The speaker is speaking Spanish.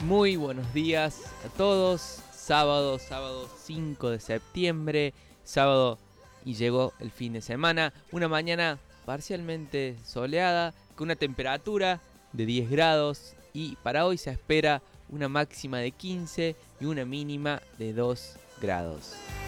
Muy buenos días a todos. Sábado 5 de septiembre. Sábado y llegó el fin de semana. Una mañana parcialmente soleada con una temperatura de 10 grados. Y para hoy se espera una máxima de 15 y una mínima de 2 grados.